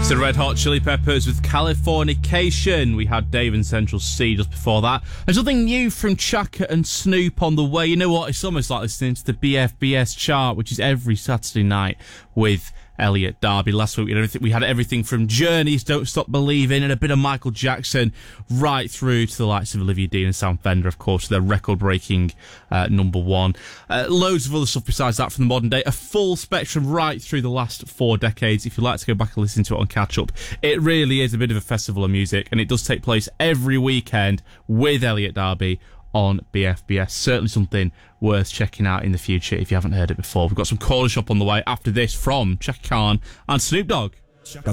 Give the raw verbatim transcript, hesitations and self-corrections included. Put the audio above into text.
The Red Hot Chili Peppers with Californication. We had Dave and Central C just before that. There's something new from Chaka and Snoop on the way. You know what? It's almost like listening to the B F B S chart, which is every Saturday night with Elliot Darby. Last week we had everything, we had everything from Journey's Don't Stop Believing and a bit of Michael Jackson right through to the likes of Olivia Dean and Sam Fender, of course, their record-breaking uh, number one. Uh, loads of other stuff besides that from the modern day. A full spectrum right through the last four decades. If you'd like to go back and listen to it on catch-up, it really is a bit of a festival of music, and it does take place every weekend with Elliot Darby on B F B S. Certainly something worth checking out in the future if you haven't heard it before. We've got some Corner Shop on the way after this from Chaka Khan and Snoop Dogg. Chaka